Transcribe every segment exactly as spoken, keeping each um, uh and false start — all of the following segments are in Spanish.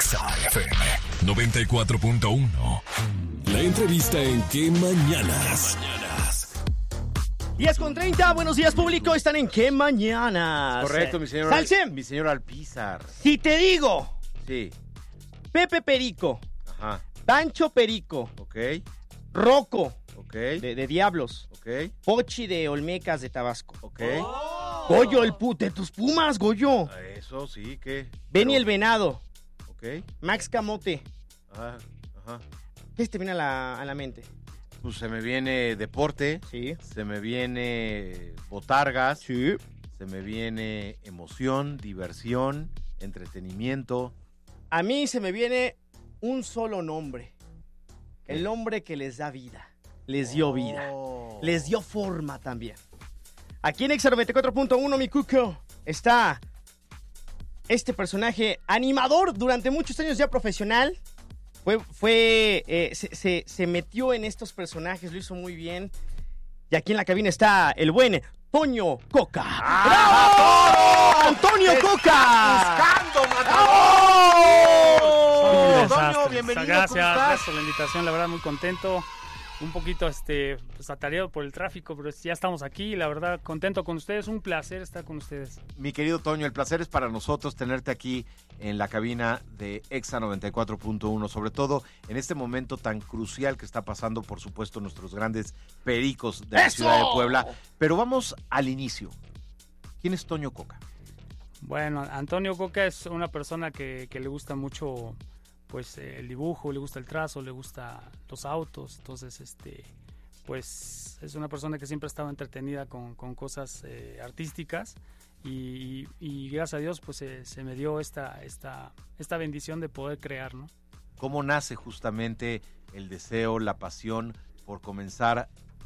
Exa F M noventa y cuatro punto uno. La entrevista en ¿Qué Mañanas? diez con treinta, buenos días público, están en ¿Qué Mañanas? Correcto, mi señor. Salse. Mi señor Alpizar. Si te digo, Sí. Pepe Perico, Ajá. Pancho Perico, Ok. Rocco, Ok. de, de Diablos, Ok. Pochi de Olmecas de Tabasco, Ok. Goyo el pu de tus Pumas, Goyo, Eso sí, ¿qué? Benny Pero- el Venado, Ok. Max Camote. Ah, ajá. ¿Qué se te viene a la, a la mente? Pues se me viene deporte. Sí. Se me viene botargas. Sí. Se me viene emoción, diversión, entretenimiento. A mí se me viene un solo nombre. El nombre que les da vida. Les dio vida. Oh. Les dio forma también. Aquí en Exa noventa y cuatro punto uno, mi cuco, está este personaje animador durante muchos años ya profesional. Fue, fue eh, se, se, se metió en estos personajes, lo hizo muy bien. Y aquí en la cabina está el buen Toño Coca. ¡Ah! ¡Bravo! ¡Antonio Coca! ¡Buscando, Un matador! Toño, desastre. bienvenido, Gracias, ¿cómo estás? gracias por la invitación, la verdad muy contento, un poquito este, pues, atareado por el tráfico, pero ya estamos aquí, la verdad contento con ustedes, un placer estar con ustedes. Mi querido Toño, el placer es para nosotros tenerte aquí en la cabina de Exa noventa y cuatro punto uno, sobre todo en este momento tan crucial que está pasando, por supuesto, nuestros grandes pericos de la ¡Eso! ciudad de Puebla. Pero vamos al inicio. ¿Quién es Toño Coca? Bueno, Antonio Coca es una persona que, que le gusta mucho pues eh, el dibujo, le gusta el trazo, le gusta los autos, entonces este pues es una persona que siempre ha estado entretenida con, con cosas eh, artísticas y, y gracias a Dios pues eh, se me dio esta, esta, esta bendición de poder crear, ¿no? ¿Cómo nace justamente el deseo, la pasión por comenzar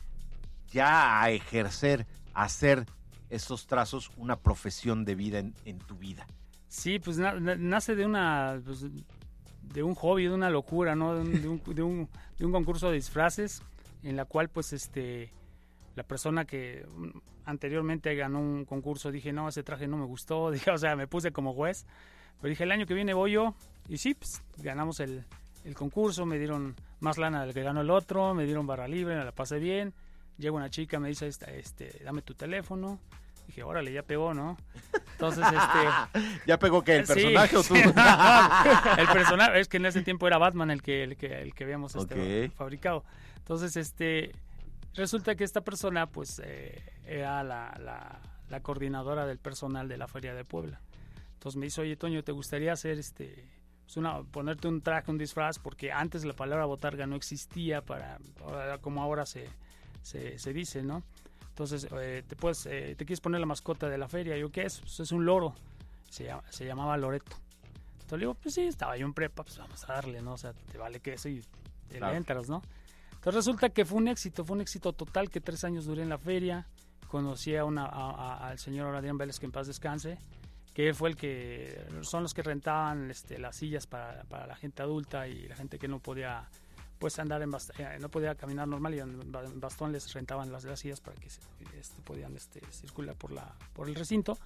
ya a ejercer, a hacer estos trazos una profesión de vida en, en tu vida? Sí, pues na- na- nace de una pues, de un hobby, de una locura, ¿no? De un, de un, de un, de un concurso de disfraces en la cual pues este la persona que anteriormente ganó un concurso dije, no, ese traje no me gustó, dije, o sea, me puse como juez, pero dije, el año que viene voy yo y sí, pues ganamos el, el concurso, me dieron más lana del que ganó el otro, me dieron barra libre, me la pasé bien, llega una chica, me dice, este, este dame tu teléfono. Dije, órale, ya pegó, ¿no? Entonces, este... ¿Ya pegó qué? ¿El Sí, personaje o tú? sí, no, el personaje, es que en ese tiempo era Batman el que, el que, el que habíamos este, Ok. fabricado. Entonces, este, resulta que esta persona, pues, eh, era la, la, la coordinadora del personal de la Feria de Puebla. Entonces me dice, oye, Toño, ¿te gustaría hacer, este, pues una, ponerte un traje, un disfraz? Porque antes la palabra botarga no existía para, como ahora se, se, se dice, ¿no? Entonces, eh, te puedes, eh, te quieres poner la mascota de la feria. Yo, ¿qué es? Pues es un loro. Se, llama, se llamaba Loreto. Entonces le digo, pues sí, estaba yo en prepa, pues vamos a darle, ¿no? O sea, te vale que eso y te Claro. le entras, ¿no? Entonces resulta que fue un éxito, fue un éxito total, que tres años duré en la feria. Conocí a una, a, a, al señor Adrián Vélez, que en paz descanse, que él fue el que, son los que rentaban este, las sillas para, para la gente adulta y la gente que no podía... pues andar en bastón, eh, no podía caminar normal y en bastón les rentaban las, las sillas para que se, este, podían este, circular por la por el recinto.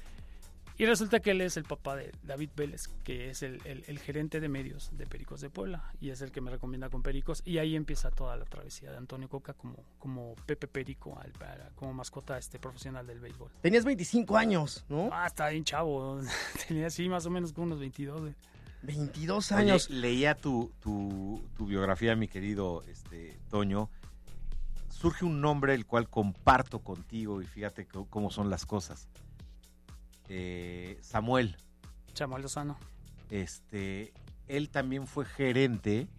Y resulta que él es el papá de David Vélez, que es el, el, el gerente de medios de Pericos de Puebla y es el que me recomienda con Pericos, y ahí empieza toda la travesía de Antonio Coca como, como Pepe Perico, al, como mascota este, profesional del béisbol. Tenías veinticinco años, ¿no? Ah, estaba bien chavo, tenía así más o menos como unos veintidós. Güey. veintidós Oye, años. leía tu, tu, tu biografía, mi querido este, Toño. Surge un nombre el cual comparto contigo y fíjate c- cómo son las cosas. Eh, Samuel, Samuel Lozano. este, él también fue gerente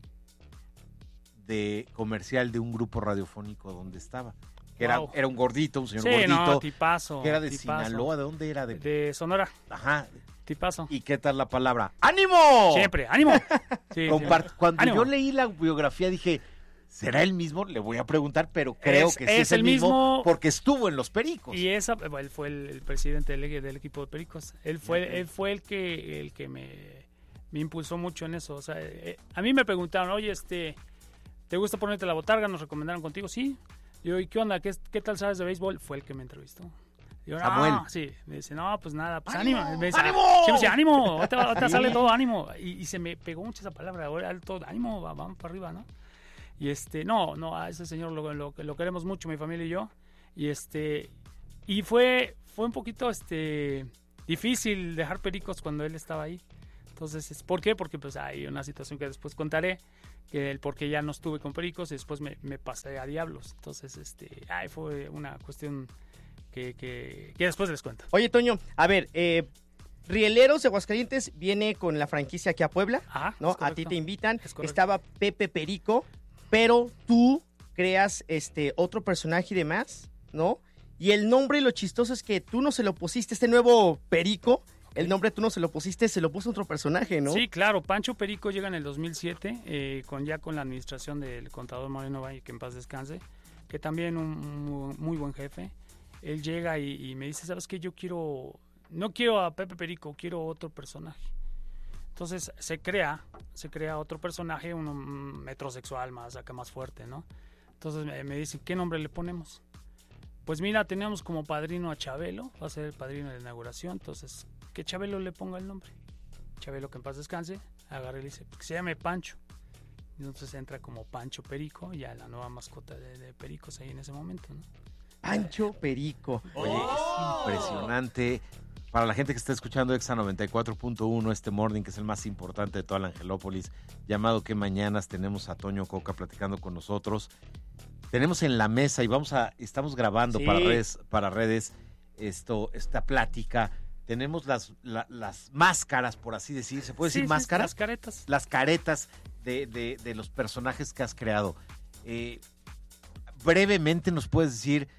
de comercial de un grupo radiofónico donde estaba. Que era, Wow. era un gordito, un señor Sí, gordito, no, tipazo. que era de tipazo. Sinaloa. ¿De dónde era? De, De Sonora, Ajá. tipazo. ¿Y qué tal la palabra? ¡Ánimo! Siempre, ánimo. Sí, Compart- sí. Cuando Ánimo. yo leí la biografía dije, ¿será el mismo? Le voy a preguntar, pero creo Es- que sí es es el el mismo, mismo. porque estuvo en Los Pericos. Y esa, bueno, él fue el, el presidente del, del equipo de Pericos. Él fue, Ok. él fue el que, el que me, me impulsó mucho en eso. O sea, eh, a mí me preguntaron, oye, este, ¿te gusta ponerte la botarga? ¿Nos recomendaron contigo? Sí. Yo, ¿y qué onda? ¿Qué, qué tal sabes de béisbol? Fue el que me entrevistó. Y yo, Samuel. no, sí, me dice, no, pues nada, pues ¡Ánimo! ánimo. Me dice, ¡Ánimo! Sí, me dice, ánimo, ahorita, ahorita Sí. sale todo, ánimo. Y, y se me pegó mucho esa palabra, ahora alto, ánimo, va- vamos para arriba, ¿no? Y este, no, no, a ese señor lo, lo, lo queremos mucho, mi familia y yo. Y este, y fue, fue un poquito, este, difícil dejar Pericos cuando él estaba ahí. Entonces, es- ¿por qué? Porque pues hay una situación que después contaré, que el por qué ya no estuve con Pericos y después me, me pasé a Diablos. Entonces, este, ay, fue una cuestión que, que, que después les cuento. Oye, Toño, a ver, eh, Rieleros de Aguascalientes viene con la franquicia aquí a Puebla, Ajá, ¿no? es A correcto. ti te invitan. Es correcto. Estaba Pepe Perico, pero tú creas este otro personaje y demás, ¿no? Y el nombre, lo chistoso es que tú no se lo pusiste, este nuevo Perico, el nombre tú no se lo pusiste, se lo puso otro personaje, ¿no? Sí, claro, Pancho Perico llega en el dos mil siete, eh, con, ya con la administración del contador Moreno Valle, que en paz descanse, que también un muy, muy buen jefe. Él llega y, y me dice, ¿sabes qué? Yo quiero, no quiero a Pepe Perico, quiero otro personaje. Entonces se crea, se crea otro personaje, uno mm, metrosexual más, acá más fuerte, ¿no? Entonces me, me dicen, ¿qué nombre le ponemos? Pues mira, tenemos como padrino a Chabelo, va a ser el padrino de la inauguración, entonces que Chabelo le ponga el nombre. Chabelo, que en paz descanse, agarra y le dice, que se llame Pancho. Entonces entra como Pancho Perico, ya la nueva mascota de, de Pericos ahí en ese momento, ¿no? Pancho Perico. Oye, es impresionante. Para la gente que está escuchando Exa noventa y cuatro punto uno este morning, que es el más importante de toda la Angelópolis, llamado Que Mañanas, tenemos a Toño Coca platicando con nosotros. Tenemos en la mesa y vamos a, estamos grabando Sí. para redes, para redes esto, esta plática. Tenemos las, la- las máscaras, por así decir. ¿Se puede Sí, decir sí, máscaras? Las caretas. Las caretas de, de- de los personajes que has creado. Eh, brevemente nos puedes decir,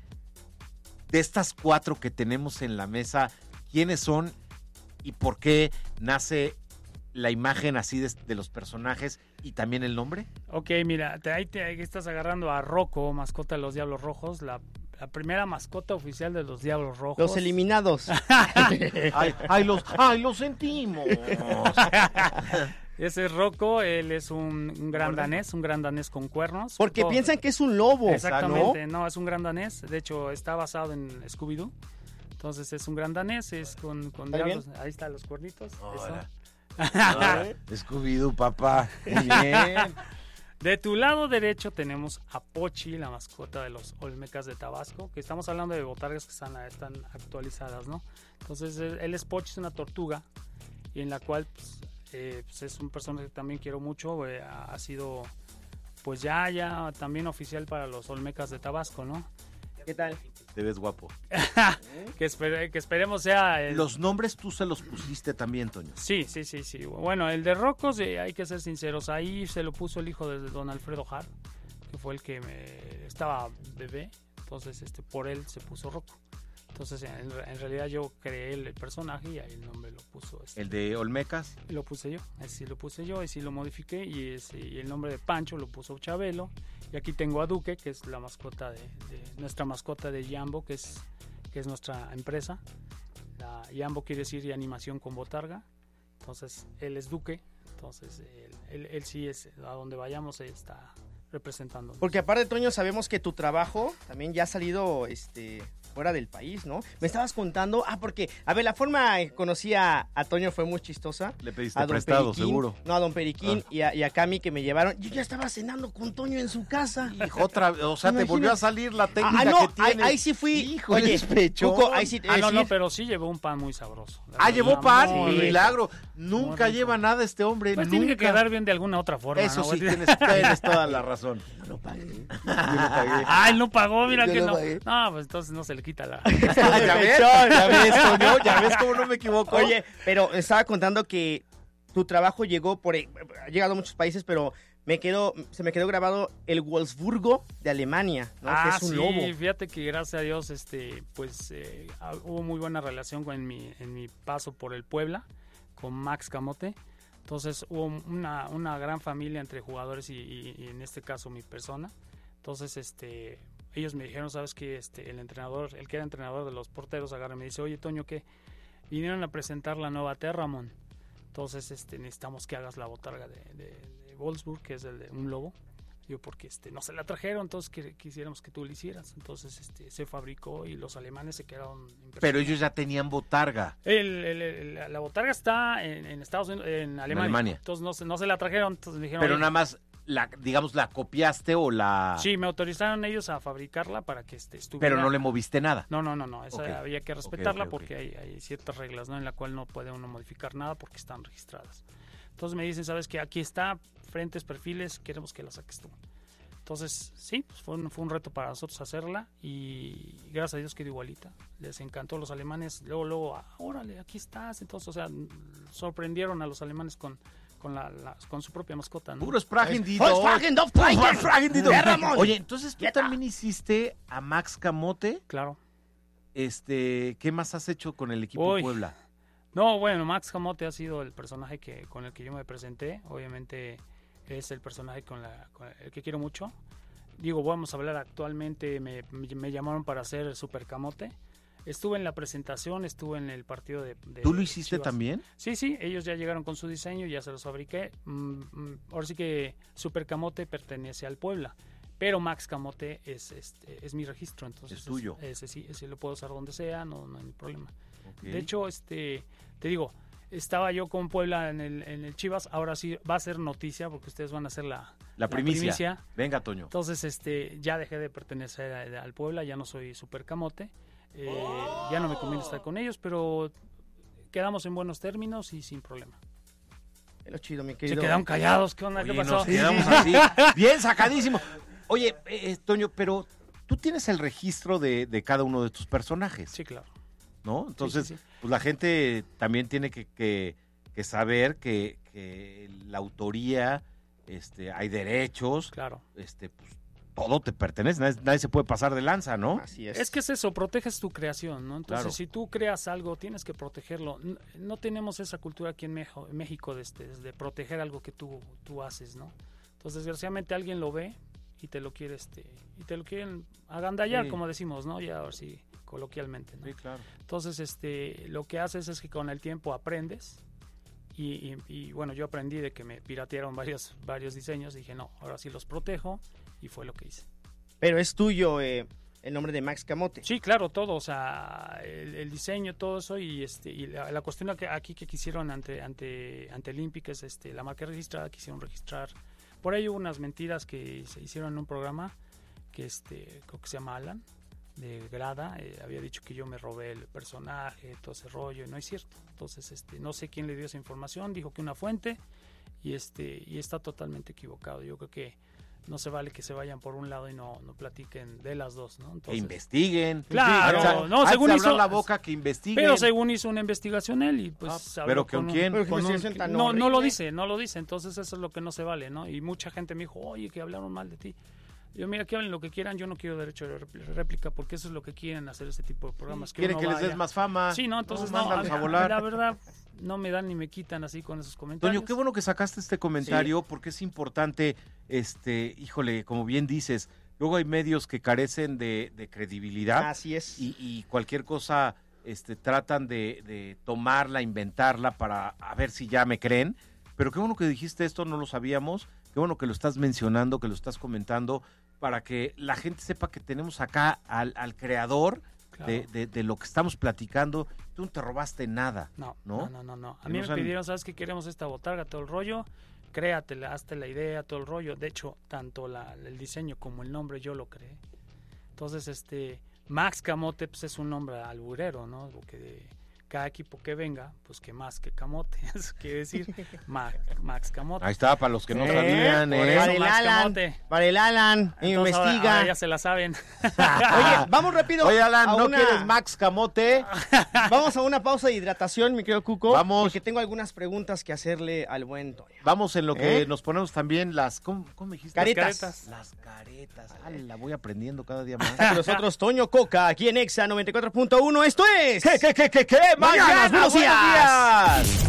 de estas cuatro que tenemos en la mesa, ¿quiénes son y por qué nace la imagen así de, de los personajes y también el nombre? Ok, mira, te, ahí, te, ahí estás agarrando a Rocco, mascota de los Diablos Rojos, la, la primera mascota oficial de los Diablos Rojos. Los eliminados. Ay, ay, los, ay, los sentimos. Ese es Rocco, él es un, un gran danés, un gran danés con cuernos. Porque Todo- piensan que es un lobo, Exactamente, ¿no? no, es un gran danés. De hecho, está basado en Scooby-Doo. Entonces es un gran danés, es con, con ¿Está diablos. Ahí están los cuernitos. Ahora. eso. Ah, Scooby-Doo, papá. Muy bien. De tu lado derecho tenemos a Pochi, la mascota de los Olmecas de Tabasco, que estamos hablando de botargas que están, están actualizadas, ¿no? Entonces él él es Pochi, es una tortuga, y en la cual pues, eh, pues, es un personaje que también quiero mucho, eh, ha, ha sido pues ya, ya también oficial para los Olmecas de Tabasco, ¿no? ¿Qué tal? Te ves guapo. Que, espere- que esperemos sea... el- Los nombres tú se los pusiste también, Toño. Sí, sí, sí, sí. Bueno, el de Rocco, sí, hay que ser sinceros, ahí se lo puso el hijo de don Alfredo Har, que fue el que me estaba bebé, entonces este por él se puso Rocco. Entonces en, en realidad yo creé el personaje y ahí el nombre lo puso este, El de Olmecas. lo puse yo, así lo puse yo, así lo modifiqué y, ese- y el nombre de Pancho lo puso Chabelo. Y aquí tengo a Duque, que es la mascota de, de nuestra mascota de Yambo, que es que es nuestra empresa. La Yambo quiere decir animación con botarga. Entonces él es Duque. Entonces él, él- él sí es a donde vayamos él está representando. Porque aparte, Toño, sabemos que tu trabajo también ya ha salido este, fuera del país, ¿no? Me estabas contando, ah, porque, a ver, la forma en que conocí a, a Toño fue muy chistosa. Le pediste A don prestado, Periquín, seguro. No, a don Periquín Ah. y, a, y a Cami que me llevaron. Yo ya estaba cenando con Toño en su casa. Hijo, otra vez, o sea, te Imagina- volvió a salir la técnica Ah, no, que ahí, tienes. ahí sí fui. Hijo, Oye, eres pechón. Cuco, ahí sí te Ah, no, no, decir- pero sí llevó un pan muy sabroso. La Ah, verdad, llevó pan, muy rico. milagro. Muy Nunca rico. lleva nada este hombre, Pues nunca. tiene que quedar bien de alguna otra forma. Eso ¿no? sí, tienes, tienes toda la razón. Yo no pagué. Yo no pagué. Ah, él no pagó, mira Yo que no no. pagué. No, pues entonces no se le quita la... ¿Ya ves? ¿Ya ves, Toño? ¿Ya ves cómo no me equivoco? Oye, pero estaba contando que tu trabajo llegó por... Ha llegado a muchos países, pero me quedó, se me quedó grabado el Wolfsburgo de Alemania, ¿no? Ah, que es un sí, lobo. fíjate que gracias a Dios, este, pues eh, ah, hubo muy buena relación con mi, en mi paso por el Puebla, con Max Camote. Entonces hubo una, una gran familia entre jugadores y, y- y en este caso mi persona. Entonces, este, ellos me dijeron, sabes que este, el entrenador, el que era entrenador de los porteros, agarra y me dice, oye Toño, ¿qué? Vinieron a presentar la nueva Terramon. Entonces, este, necesitamos que hagas la botarga de, de, de Wolfsburg, que es el de un lobo. Digo, porque este, no se la trajeron, entonces que, quisiéramos que tú lo hicieras. Entonces este, se fabricó y los alemanes se quedaron impresionados. Pero ellos ya tenían botarga. El, el, el, la botarga está en, en Estados Unidos, en Alemania. Alemania. Entonces no se, no se la trajeron, entonces dijeron... Pero oye, nada más, la, digamos, la copiaste o la... Sí, me autorizaron ellos a fabricarla para que este, estuviera... Pero no le moviste nada. No, no, no, no, esa Okay. había que respetarla Okay, okay, porque hay, hay ciertas reglas, ¿no? En la cual no puede uno modificar nada porque están registradas. Entonces me dicen, ¿sabes qué? Aquí está, frentes, perfiles, queremos que la saques tú. Entonces, sí, pues fue un, fue un reto para nosotros hacerla y gracias a Dios quedó igualita. Les encantó a los alemanes. Luego, luego, ah, órale, aquí estás. Entonces, o sea, sorprendieron a los alemanes con, con, la, la, con su propia mascota, ¿no? Puro Spragendido. Volkswagen-Dov Tiger. Ya, Ramón. Oye, entonces tú Ya está. también hiciste a Max Camote. Claro. Este, ¿qué más has hecho con el equipo Uy. Puebla? No, bueno, Max Camote ha sido el personaje que con el que yo me presenté. Obviamente es el personaje con, la, con el que quiero mucho. Digo, vamos a hablar actualmente, me, me llamaron para hacer Super Camote. Estuve en la presentación, estuve en el partido de... de ¿Tú lo hiciste Chivas. también? Sí, sí, ellos ya llegaron con su diseño, ya se los fabriqué. Mm, mm, ahora sí que Super Camote pertenece al Puebla, pero Max Camote es, este, es mi registro. Entonces Es tuyo. Ese sí, ese lo puedo usar donde sea, no, no hay problema. Okay. De hecho, este, te digo, estaba yo con Puebla en el, en el Chivas, ahora sí va a ser noticia porque ustedes van a hacer la, la, primicia. primicia. Venga, Toño. Entonces, este, ya dejé de pertenecer a- al Puebla, ya no soy Super Camote, eh, ya no me conviene estar con ellos, pero quedamos en buenos términos y sin problema. Es lo chido, mi Se querido. quedaron callados, ¿qué onda? Oye, ¿Qué pasó? nos quedamos así, bien sacadísimo. Oye, eh, Toño, pero tú tienes el registro de, de cada uno de tus personajes, Sí, claro. ¿no? Entonces, Sí, sí, sí. pues la gente también tiene que, que, que saber que, que la autoría, este, hay derechos, Claro. este, pues todo te pertenece, nadie, nadie se puede pasar de lanza, ¿no? Así es. Es que es eso, proteges tu creación, ¿no? Entonces, Claro. si tú creas algo, tienes que protegerlo. No, no tenemos esa cultura aquí en Mejo- en México de, este, de proteger algo que tú, tú haces, ¿no? Entonces, desgraciadamente alguien lo ve y te lo quiere, este, y te lo quieren agandallar, Sí. como decimos, ¿no? Ya así coloquialmente, ¿no? Sí, claro. Entonces, este, lo que haces es que con el tiempo aprendes. Y, y- y, bueno, yo aprendí de que me piratearon varios, varios diseños. Dije, no, ahora sí los protejo. Y fue lo que hice. Pero es tuyo eh, el nombre de Max Camote. Sí, claro, todo, o sea, el, el diseño, todo eso y este y la, la cuestión que aquí que quisieron ante ante ante Olympic es este la marca registrada, quisieron registrar. Por ahí hubo unas mentiras que se hicieron en un programa que este creo que se llama Alan de Grada, eh, había dicho que yo me robé el personaje, todo ese rollo, y no es cierto. Entonces, este no sé quién le dio esa información, dijo que una fuente y este y está totalmente equivocado. Yo creo que no se vale que se vayan por un lado y no, no platiquen de las dos, ¿no? Que Entonces, investiguen. Claro, O sea, no, antes según de hizo- abrir la boca, que investiguen. pero según hizo una investigación él y pues Ah, habló ¿pero con un- quién? Pero qué con un- investigación tan no, no lo horrible. dice, no lo dice, entonces eso es lo que no se vale, ¿no? Y mucha gente me dijo, oye, que hablaron mal de ti. Yo, mira, que hablen lo que quieran, yo no quiero derecho de répl- réplica porque eso es lo que quieren hacer este tipo de programas. que Quieren uno que les vaya. des más fama. Sí, no, entonces no, mándalos a- a volar. la verdad no me dan ni me quitan así con esos comentarios. Toño, qué bueno que sacaste este comentario porque es importante, este, híjole, como bien dices, luego hay medios que carecen de, de credibilidad Así es. y, y cualquier cosa este, tratan de, de tomarla, inventarla para a ver si ya me creen. Pero qué bueno que dijiste esto, no lo sabíamos. Qué bueno que lo estás mencionando, que lo estás comentando, para que la gente sepa que tenemos acá al, al creador Claro. de, de, de lo que estamos platicando. Tú no te robaste nada. No, ¿no? no, no, no, no. A Que mí no me sean- pidieron, ¿sabes qué? Queremos esta botarga, todo el rollo. Créatela, hazte la idea, todo el rollo. De hecho, tanto la, el diseño como el nombre yo lo creé. Entonces, este, Max Camote, pues es un nombre alburero, ¿no? Porque de cada equipo que venga, pues que más que Camote. Eso quiere decir Ma- Max Camote. Ahí está, para los que no Eh, sabían. por ¿eh? eso. Para el Max Alan, Camote. para el Alan, Entonces, ahora- investiga. ahora ya se la saben. Oye, vamos rápido. Oye, Alan, a ¿no una- quieres Max Camote? Vamos a una pausa de hidratación, mi querido Cuco. Vamos. Porque tengo algunas preguntas que hacerle al buen Toño. Vamos en lo que ¿Eh? nos ponemos también las... ¿Cómo, cómo me dijiste? Caretas. caretas. Las caretas. Ah, la voy aprendiendo cada día más. Está con nosotros Toño Coca, aquí en Exa noventa y cuatro punto uno. Esto es... ¿Qué, qué, qué, qué, qué? Mañanas, buenos días.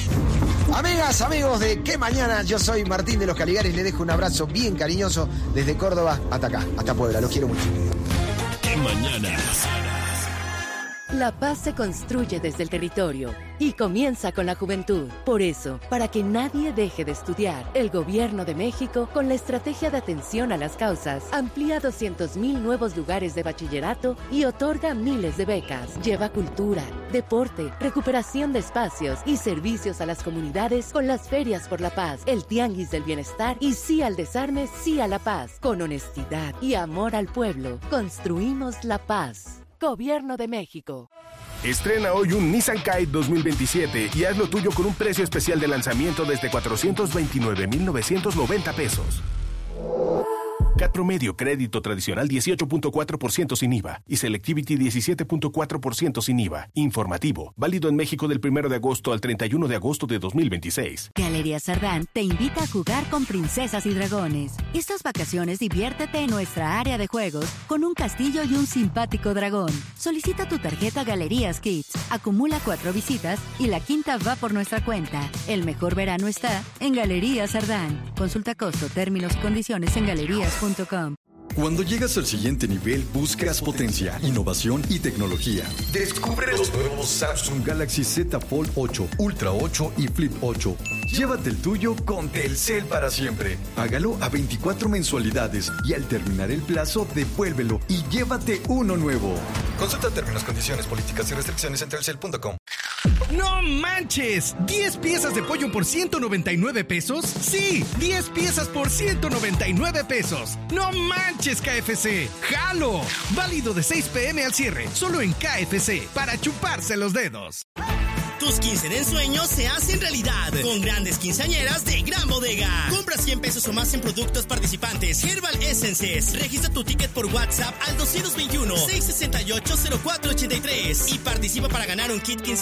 Amigas, amigos de ¿Qué Mañana? Yo soy Martín de los Caligares. Le dejo un abrazo bien cariñoso desde Córdoba hasta acá, hasta Puebla. Los quiero mucho. ¡Qué mañanas! La paz se construye desde el territorio y comienza con la juventud. Por eso, para que nadie deje de estudiar, el Gobierno de México, con la estrategia de atención a las causas, amplía doscientos mil nuevos lugares de bachillerato y otorga miles de becas. Lleva cultura, deporte, recuperación de espacios y servicios a las comunidades con las ferias por la paz, el tianguis del bienestar y sí al desarme, sí a la paz. Con honestidad y amor al pueblo, construimos la paz. Gobierno de México. Estrena hoy un Nissan Kite dos mil veintisiete y hazlo tuyo con un precio especial de lanzamiento desde cuatrocientos veintinueve mil novecientos noventa pesos. C A T promedio, crédito tradicional dieciocho punto cuatro por ciento sin I V A y Selectivity diecisiete punto cuatro por ciento sin I V A. Informativo, válido en México del primero de agosto al treinta y uno de agosto de dos mil veintiséis. Galerías Sardán te invita a jugar con princesas y dragones. Estas vacaciones diviértete en nuestra área de juegos con un castillo y un simpático dragón. Solicita tu tarjeta Galerías Kids, acumula cuatro visitas y la quinta va por nuestra cuenta. El mejor verano está en Galerías Sardán. Consulta costo, términos y condiciones en galerías punto com. Cuando llegas al siguiente nivel, buscas potencia, innovación y tecnología. Descubre los nuevos Samsung Galaxy Z Fold ocho, Ultra ocho y Flip ocho. Llévate el tuyo con Telcel para siempre. Hágalo a veinticuatro mensualidades y al terminar el plazo, devuélvelo y llévate uno nuevo. Consulta términos, condiciones, políticas y restricciones en telcel punto com. ¡No manches! ¿diez piezas de pollo por ciento noventa y nueve pesos? ¡Sí! ¡diez piezas por ciento noventa y nueve pesos! ¡No manches, K F C! ¡Jalo! Válido de seis pm al cierre, solo en K F C, para chuparse los dedos. Tus quince de ensueños se hacen realidad con grandes quinceañeras de Gran Bodega. Compra cien pesos o más en productos participantes Herbal Essences. Registra tu ticket por WhatsApp al dos dos uno, seis seis ocho, cero cuatro ocho tres y participa para ganar un kit quince